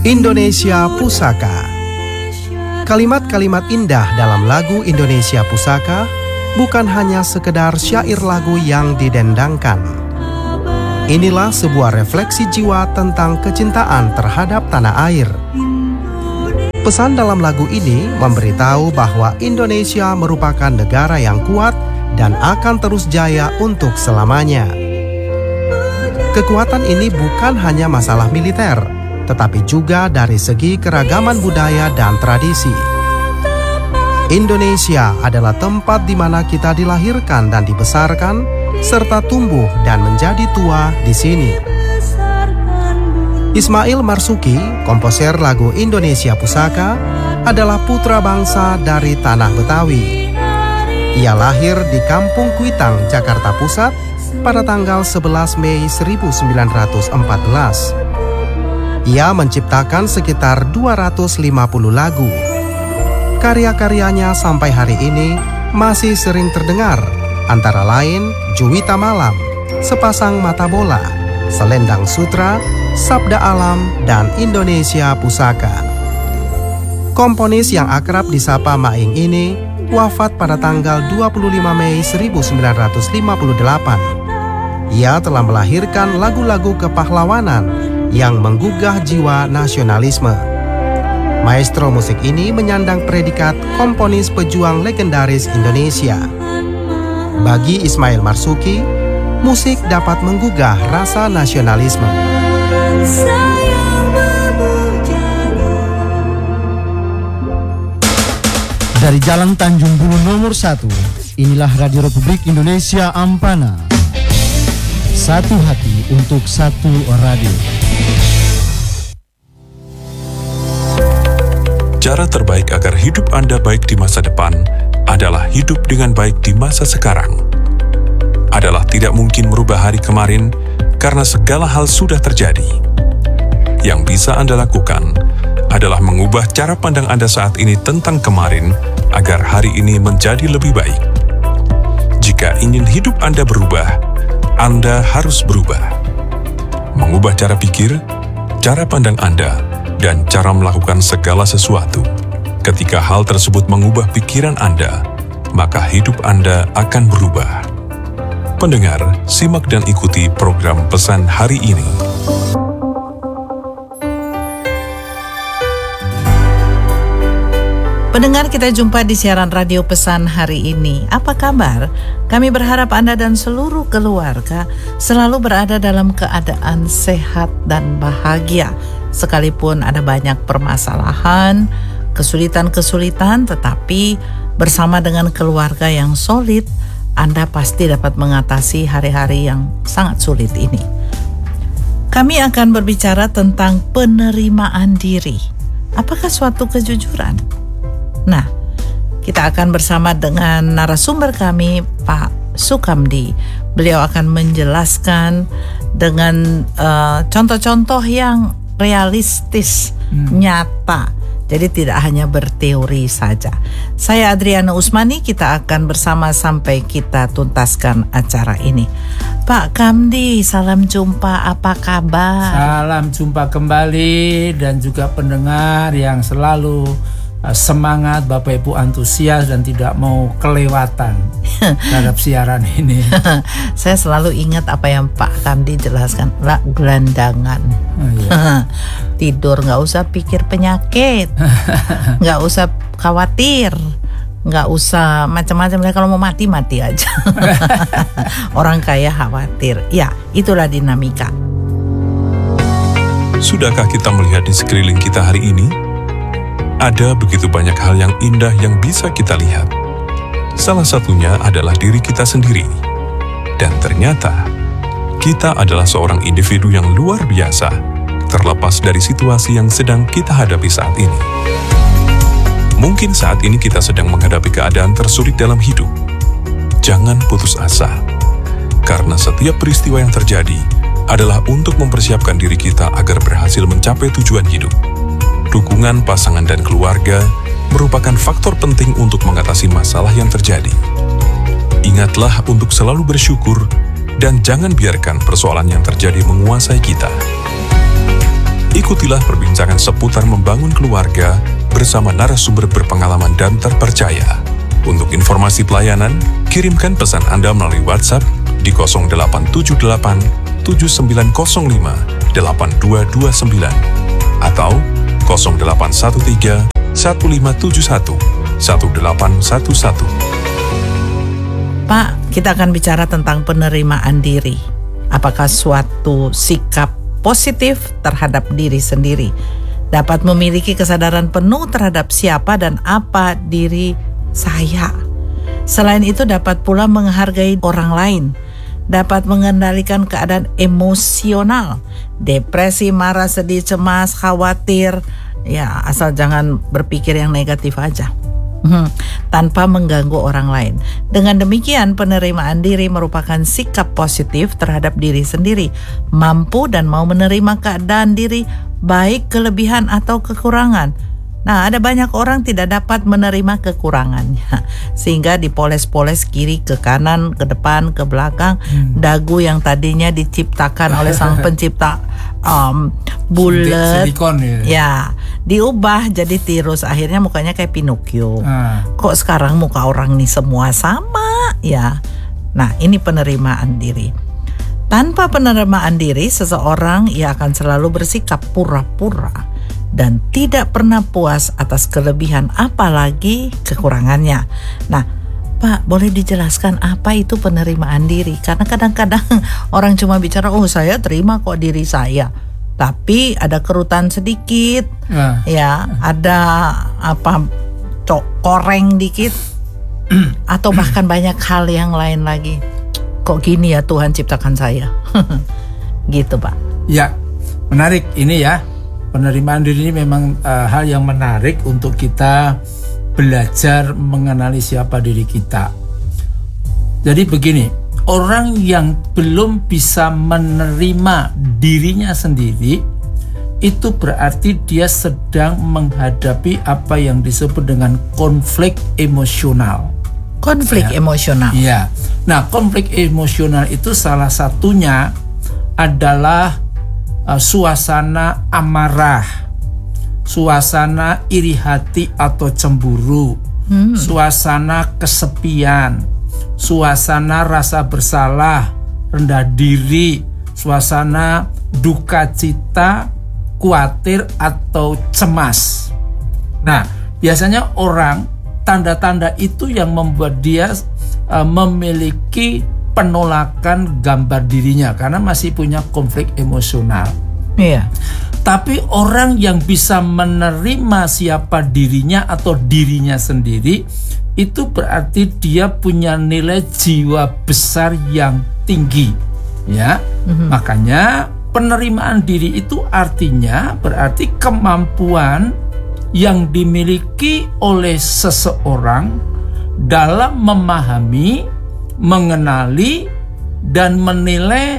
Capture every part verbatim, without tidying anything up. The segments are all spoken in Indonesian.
Indonesia Pusaka. Kalimat-kalimat indah dalam lagu Indonesia Pusaka bukan hanya sekedar syair lagu yang didendangkan. Inilah sebuah refleksi jiwa tentang kecintaan terhadap tanah air. Pesan dalam lagu ini memberitahu bahwa Indonesia merupakan negara yang kuat dan akan terus jaya untuk selamanya. Kekuatan ini bukan hanya masalah militer, tetapi juga dari segi keragaman budaya dan tradisi. Indonesia adalah tempat di mana kita dilahirkan dan dibesarkan, serta tumbuh dan menjadi tua di sini. Ismail Marzuki, komposer lagu Indonesia Pusaka, adalah putra bangsa dari tanah Betawi. Ia lahir di Kampung Kuitang, Jakarta Pusat pada tanggal sebelas Mei seribu sembilan ratus empat belas. Ia menciptakan sekitar dua ratus lima puluh lagu. Karya-karyanya sampai hari ini masih sering terdengar, antara lain Juwita Malam, Sepasang Mata Bola, Selendang Sutra, Sabda Alam, dan Indonesia Pusaka. Komponis yang akrab disapa Maing ini wafat pada tanggal dua puluh lima Mei seribu sembilan ratus lima puluh delapan. Ia telah melahirkan lagu-lagu kepahlawanan yang menggugah jiwa nasionalisme. Maestro musik ini menyandang predikat komponis pejuang legendaris Indonesia. Bagi Ismail Marzuki, musik dapat menggugah rasa nasionalisme. Dari Jalan Tanjung Bulu nomor satu, inilah Radio Republik Indonesia Ampana. Satu hati untuk satu radio. Cara terbaik agar hidup Anda baik di masa depan adalah hidup dengan baik di masa sekarang. Adalah tidak mungkin merubah hari kemarin karena segala hal sudah terjadi. Yang bisa Anda lakukan adalah mengubah cara pandang Anda saat ini tentang kemarin agar hari ini menjadi lebih baik. Jika ingin hidup Anda berubah, Anda harus berubah. Mengubah cara pikir, cara pandang Anda, dan cara melakukan segala sesuatu. Ketika hal tersebut mengubah pikiran Anda, maka hidup Anda akan berubah. Pendengar, simak dan ikuti program Pesan Hari Ini. Pendengar, kita jumpa di siaran radio Pesan Hari Ini. Apa kabar? Kami berharap Anda dan seluruh keluarga selalu berada dalam keadaan sehat dan bahagia. Sekalipun ada banyak permasalahan, kesulitan-kesulitan, tetapi bersama dengan keluarga yang solid, Anda pasti dapat mengatasi hari-hari yang sangat sulit ini. Kami akan berbicara tentang penerimaan diri. Apakah suatu kejujuran? Nah, kita akan bersama dengan narasumber kami, Pak Sukamdi. Beliau akan menjelaskan dengan uh, contoh-contoh yang realistis, hmm. nyata. Jadi tidak hanya berteori saja. Saya Adriana Usmani, kita akan bersama sampai kita tuntaskan acara ini. Pak Kamdi, salam jumpa, apa kabar? Salam jumpa kembali dan juga pendengar yang selalu semangat, Bapak Ibu antusias dan tidak mau kelewatan terhadap siaran ini. Saya selalu ingat apa yang Pak Kamdi jelaskan, lah gelandangan. Oh, iya. Tidur nggak usah pikir penyakit, nggak usah khawatir, nggak usah macam-macam. Kalau mau mati mati aja. Orang kaya khawatir. Ya, itulah dinamika. Sudahkah kita melihat di sekeliling kita hari ini? Ada begitu banyak hal yang indah yang bisa kita lihat. Salah satunya adalah diri kita sendiri. Dan ternyata, kita adalah seorang individu yang luar biasa, terlepas dari situasi yang sedang kita hadapi saat ini. Mungkin saat ini kita sedang menghadapi keadaan tersulit dalam hidup. Jangan putus asa, karena setiap peristiwa yang terjadi adalah untuk mempersiapkan diri kita agar berhasil mencapai tujuan hidup. Dukungan pasangan dan keluarga merupakan faktor penting untuk mengatasi masalah yang terjadi. Ingatlah untuk selalu bersyukur dan jangan biarkan persoalan yang terjadi menguasai kita. Ikutilah perbincangan seputar membangun keluarga bersama narasumber berpengalaman dan terpercaya. Untuk informasi pelayanan, kirimkan pesan Anda melalui WhatsApp di nol delapan tujuh delapan tujuh sembilan nol lima delapan dua dua sembilan atau nol delapan satu tiga satu lima tujuh satu satu delapan satu satu. Pak, kita akan bicara tentang penerimaan diri. Apakah suatu sikap positif terhadap diri sendiri dapat memiliki kesadaran penuh terhadap siapa dan apa diri saya. Selain itu dapat pula menghargai orang lain, dapat mengendalikan keadaan emosional, depresi, marah, sedih, cemas, khawatir, ya asal jangan berpikir yang negatif aja. Hmm, tanpa mengganggu orang lain. Dengan demikian, penerimaan diri merupakan sikap positif terhadap diri sendiri, mampu dan mau menerima keadaan diri, baik kelebihan atau kekurangan. Nah, ada banyak orang tidak dapat menerima kekurangannya, sehingga dipoles-poles kiri ke kanan, ke depan, ke belakang. hmm. Dagu yang tadinya diciptakan oleh sang pencipta um, bulat, silikon ya. ya diubah jadi tirus, akhirnya mukanya kayak Pinocchio. ah. Kok sekarang muka orang nih semua sama ya. Nah, ini penerimaan diri. Tanpa penerimaan diri, seseorang ia akan selalu bersikap pura-pura dan tidak pernah puas atas kelebihan apalagi kekurangannya. Nah, Pak, boleh dijelaskan apa itu penerimaan diri? Karena kadang-kadang orang cuma bicara, oh saya terima kok diri saya, tapi ada kerutan sedikit, nah. ya ada apa cok koreng dikit, atau bahkan banyak hal yang lain lagi. Kok gini ya Tuhan ciptakan saya? Gitu, Pak. Ya, menarik ini ya. Penerimaan diri ini memang uh, hal yang menarik untuk kita belajar mengenali siapa diri kita. Jadi begini, orang yang belum bisa menerima dirinya sendiri, itu berarti dia sedang menghadapi apa yang disebut dengan konflik emosional. Konflik ya. emosional. Iya. Nah, konflik emosional itu salah satunya adalah uh, suasana amarah, suasana iri hati atau cemburu, hmm. suasana kesepian, suasana rasa bersalah, rendah diri, suasana duka cita, khawatir atau cemas. Nah, biasanya orang tanda-tanda itu yang membuat dia uh, memiliki penolakan gambar dirinya karena masih punya konflik emosional. Iya. Tapi orang yang bisa menerima siapa dirinya atau dirinya sendiri, itu berarti dia punya nilai jiwa besar yang tinggi, ya. Mm-hmm. Makanya penerimaan diri itu artinya berarti kemampuan yang dimiliki oleh seseorang dalam memahami, mengenali, dan menilai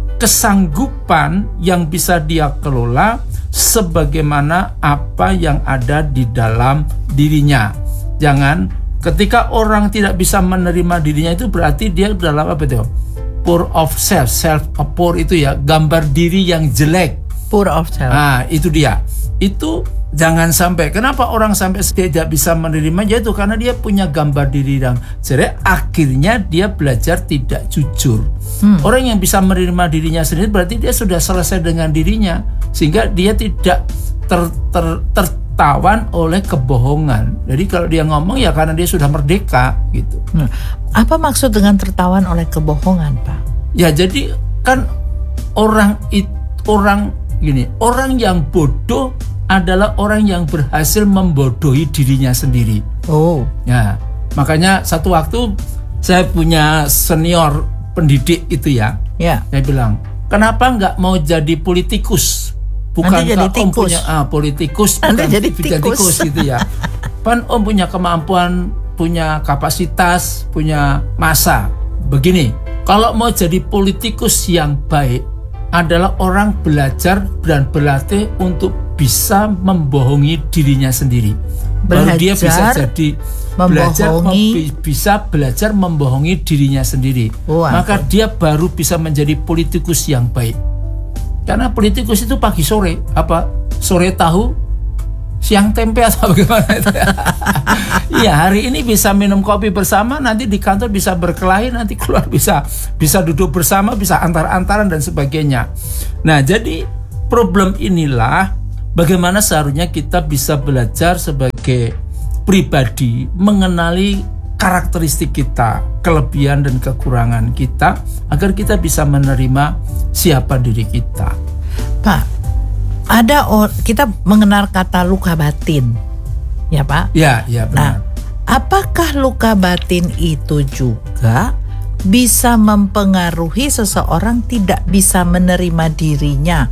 kesanggupan yang bisa dia kelola sebagaimana apa yang ada di dalam dirinya. Jangan ketika orang tidak bisa menerima dirinya itu berarti dia dalam apa itu? Poor of self, self poor itu ya, gambar diri yang jelek. Poor of self. Nah, itu dia. Itu jangan sampai. Kenapa orang sampai tidak bisa menerima? Yaitu karena dia punya gambar diri yang jelek. Akhirnya dia belajar tidak jujur. Hmm. Orang yang bisa menerima dirinya sendiri berarti dia sudah selesai dengan dirinya, sehingga dia tidak ter, ter, tertawan oleh kebohongan. Jadi kalau dia ngomong ya karena dia sudah merdeka gitu. Hmm. Apa maksud dengan tertawan oleh kebohongan, Pak? Ya jadi kan orang it, orang gini, orang yang bodoh adalah orang yang berhasil membodohi dirinya sendiri. Oh. Ya, makanya satu waktu saya punya senior pendidik itu ya. Ya. Saya bilang, kenapa nggak mau jadi politikus? Bukan jadi Om punya ah, politikus, bukan jadi tikus. tikus gitu ya. Kan Om punya kemampuan, punya kapasitas, punya masa. Begini, kalau mau jadi politikus yang baik adalah orang belajar dan berlatih untuk bisa membohongi dirinya sendiri. Baru dia bisa jadi belajar mem- bisa belajar membohongi dirinya sendiri. Wow. Maka dia baru bisa menjadi politikus yang baik. Karena politikus itu pagi sore, apa sore tahu, siang tempe atau bagaimana itu ya. Iya, hari ini bisa minum kopi bersama, nanti di kantor bisa berkelahi, nanti keluar bisa bisa duduk bersama, bisa antar-antaran dan sebagainya. Nah, jadi problem inilah bagaimana seharusnya kita bisa belajar sebagai pribadi mengenali karakteristik kita, kelebihan dan kekurangan kita, agar kita bisa menerima siapa diri kita. Pak, ada or, kita mengenal kata luka batin, ya Pak? Ya, ya benar. Nah, apakah luka batin itu juga bisa mempengaruhi seseorang tidak bisa menerima dirinya?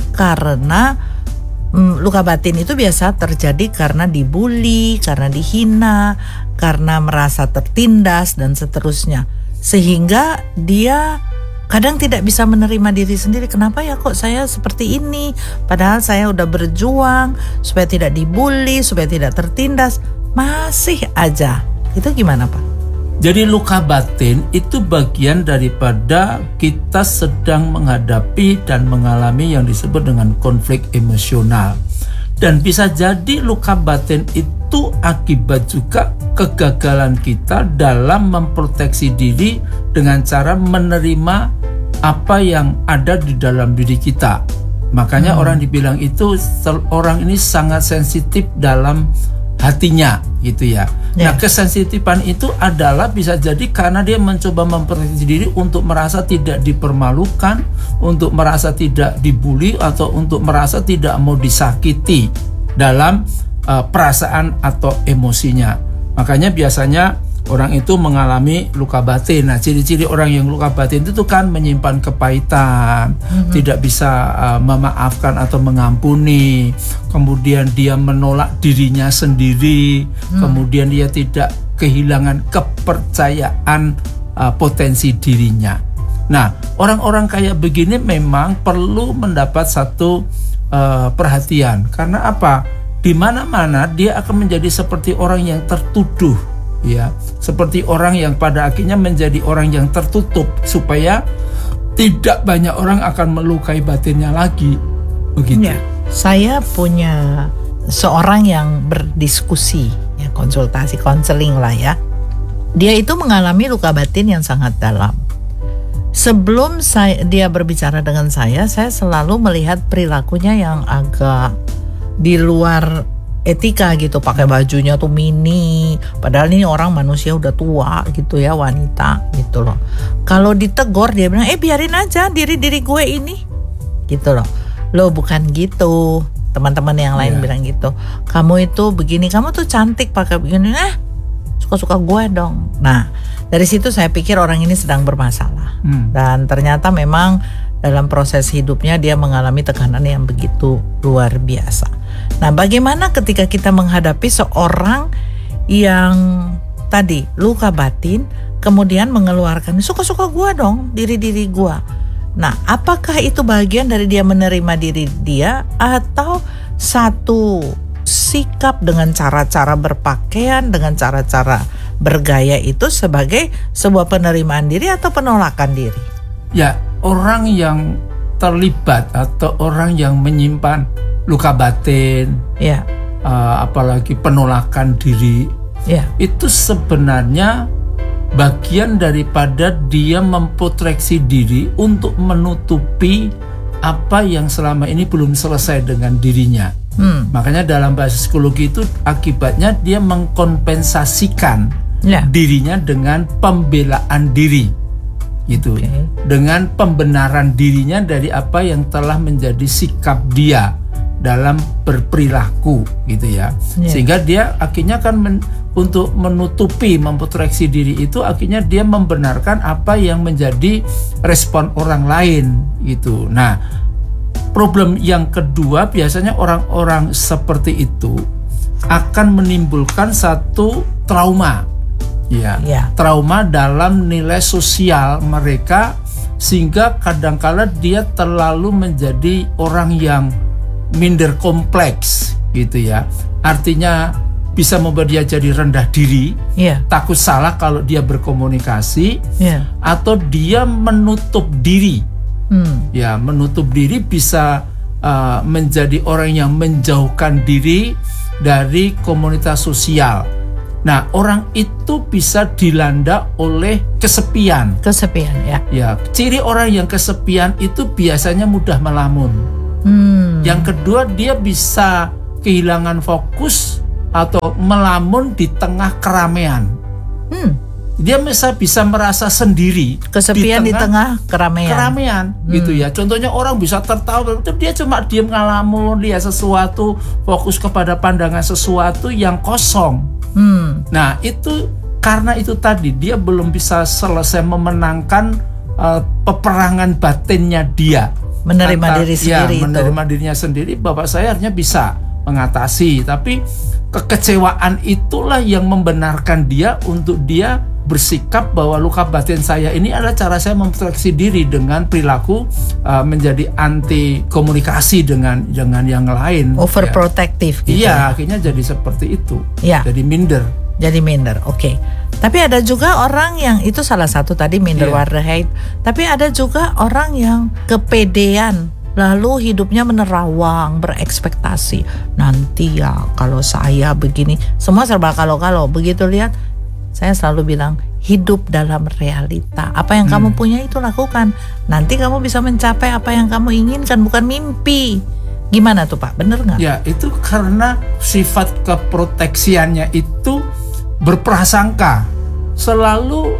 Karena mm, luka batin itu biasa terjadi karena dibully, karena dihina, karena merasa tertindas dan seterusnya. Sehingga dia kadang tidak bisa menerima diri sendiri. Kenapa ya kok saya seperti ini? Padahal saya udah berjuang supaya tidak dibully, supaya tidak tertindas. Masih aja. Itu gimana Pak? Jadi luka batin itu bagian daripada kita sedang menghadapi dan mengalami yang disebut dengan konflik emosional. Dan bisa jadi luka batin itu akibat juga kegagalan kita dalam memproteksi diri dengan cara menerima apa yang ada di dalam diri kita. Makanya hmm. orang dibilang itu orang ini sangat sensitif dalam hatinya gitu ya. Yeah. Nah, kesensitifan itu adalah bisa jadi karena dia mencoba memproteksi diri untuk merasa tidak dipermalukan, untuk merasa tidak dibully, atau untuk merasa tidak mau disakiti dalam uh, perasaan atau emosinya. Makanya biasanya orang itu mengalami luka batin. Nah, ciri-ciri orang yang luka batin itu kan menyimpan kepahitan, mm-hmm. tidak bisa uh, memaafkan atau mengampuni, kemudian dia menolak dirinya sendiri, mm. kemudian dia tidak kehilangan kepercayaan uh, potensi dirinya. Nah, orang-orang kayak begini memang perlu mendapat satu uh, perhatian. Karena apa? Di mana-mana dia akan menjadi seperti orang yang tertuduh. Ya, seperti orang yang pada akhirnya menjadi orang yang tertutup supaya tidak banyak orang akan melukai batinnya lagi. Begitu. Ya, saya punya seorang yang berdiskusi, ya konsultasi konseling lah ya. Dia itu mengalami luka batin yang sangat dalam. Sebelum saya, dia berbicara dengan saya, saya selalu melihat perilakunya yang agak di luar etika gitu, pakai bajunya tuh mini, padahal ini orang manusia udah tua gitu ya, wanita gitu loh. Kalau ditegur dia bilang, eh biarin aja diri-diri gue ini gitu loh. Loh bukan gitu, teman-teman yang lain yeah. bilang gitu, kamu itu begini, kamu tuh cantik pakai begini, eh suka-suka gue dong. Nah dari situ saya pikir orang ini sedang bermasalah, hmm. dan ternyata memang dalam proses hidupnya dia mengalami tekanan yang begitu luar biasa. Nah, bagaimana ketika kita menghadapi seorang yang tadi luka batin, kemudian mengeluarkan suka-suka gua dong, diri-diri gua. Nah, apakah itu bagian dari dia menerima diri dia, atau satu sikap dengan cara-cara berpakaian, dengan cara-cara bergaya itu sebagai sebuah penerimaan diri atau penolakan diri? Ya, orang yang terlibat atau orang yang menyimpan luka batin, ya, uh, apalagi penolakan diri, ya, itu sebenarnya bagian daripada dia memproteksi diri untuk menutupi apa yang selama ini belum selesai dengan dirinya. Hmm. Makanya dalam bahasa psikologi itu akibatnya dia mengkompensasikan ya. dirinya dengan pembelaan diri. Gitu, okay. dengan pembenaran dirinya dari apa yang telah menjadi sikap dia dalam berperilaku, gitu ya, yeah. sehingga dia akhirnya kan men, untuk menutupi, memproteksi diri itu akhirnya dia membenarkan apa yang menjadi respon orang lain, gitu. Nah, problem yang kedua biasanya orang-orang seperti itu akan menimbulkan satu trauma. Ya, ya, trauma dalam nilai sosial mereka, sehingga kadangkala dia terlalu menjadi orang yang minder kompleks gitu ya. Artinya bisa membuat dia jadi rendah diri, ya. takut salah kalau dia berkomunikasi, ya. atau dia menutup diri Hmm. Ya, menutup diri bisa uh, menjadi orang yang menjauhkan diri dari komunitas sosial. Nah, orang itu bisa dilanda oleh kesepian. Kesepian ya. Ya, ciri orang yang kesepian itu biasanya mudah melamun. Hmm. Yang kedua, dia bisa kehilangan fokus atau melamun di tengah keramaian. Hmm. Dia bisa bisa merasa sendiri. Kesepian di tengah, di tengah keramaian. Keramaian, hmm. gitu ya. Contohnya orang bisa tertawa, dia cuma diam ngalamun, lihat sesuatu, fokus kepada pandangan sesuatu yang kosong. Hmm. Nah, itu karena itu tadi dia belum bisa selesai memenangkan uh, peperangan batinnya dia. Menerima Antar, diri sendiri ya, itu. menerima dirinya sendiri. Bapak saya harusnya bisa mengatasi, tapi kekecewaan itulah yang membenarkan dia untuk dia bersikap bahwa luka batin saya ini adalah cara saya memproteksi diri dengan perilaku uh, menjadi anti komunikasi dengan dengan yang lain. Overprotective ya. gitu. Iya, ya. akhirnya jadi seperti itu. Ya. Jadi minder. Jadi minder. Oke. Okay. Tapi ada juga orang yang itu salah satu tadi minder Iya. waardigheid. Tapi ada juga orang yang kepedean. Lalu hidupnya menerawang, berekspektasi. Nanti ya kalau saya begini, semua serba kalau-kalau. Begitu lihat, saya selalu bilang hidup dalam realita. Apa yang hmm. kamu punya itu lakukan. Nanti kamu bisa mencapai apa yang kamu inginkan, bukan mimpi. Gimana tuh Pak? Bener nggak? Ya, itu karena sifat keproteksiannya itu berprasangka, selalu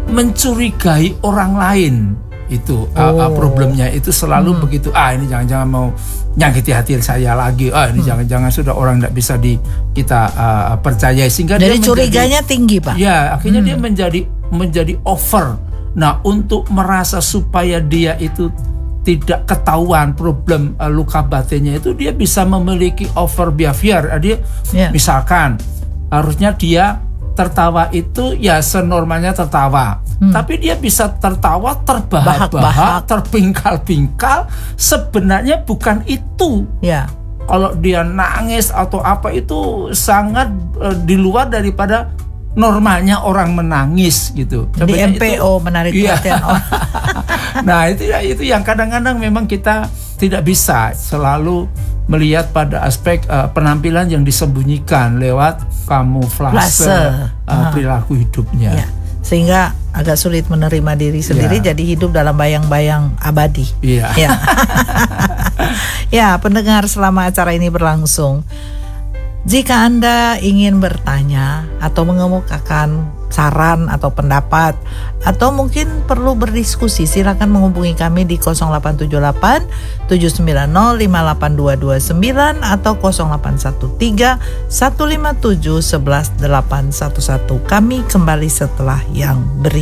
mencurigai orang lain. Itu oh. uh, uh, problemnya itu selalu hmm. begitu. Ah, ini jangan-jangan mau nyakiti hati saya lagi. Ah, ini hmm. jangan-jangan sudah orang tidak bisa di kita uh, percaya, sehingga jadi dia curiganya menjadi, tinggi Pak. Ya, akhirnya hmm. dia menjadi menjadi over. Nah, untuk merasa supaya dia itu tidak ketahuan problem uh, luka batinnya itu, dia bisa memiliki over behavior. Uh, dia yeah. misalkan harusnya dia tertawa itu ya senormalnya tertawa, hmm. tapi dia bisa tertawa terbahak-bahak, terpingkal-pingkal, sebenarnya bukan itu. Ya. Kalau dia nangis atau apa itu sangat uh, di luar daripada normalnya orang menangis gitu. Di M P O itu, menarik iya. perhatian orang. Nah, itu itu yang kadang-kadang memang kita tidak bisa selalu melihat pada aspek uh, penampilan yang disembunyikan lewat kamuflase uh, perilaku hidupnya. Ya. Sehingga agak sulit menerima diri sendiri, ya. Jadi hidup dalam bayang-bayang abadi. Iya. Ya. Ya, pendengar, selama acara ini berlangsung, jika Anda ingin bertanya atau mengemukakan saran atau pendapat, atau mungkin perlu berdiskusi, silakan menghubungi kami di nol delapan tujuh delapan tujuh sembilan nol lima delapan dua dua sembilan atau nol delapan satu tiga satu lima tujuh satu satu delapan satu satu. Kami kembali setelah yang berikut.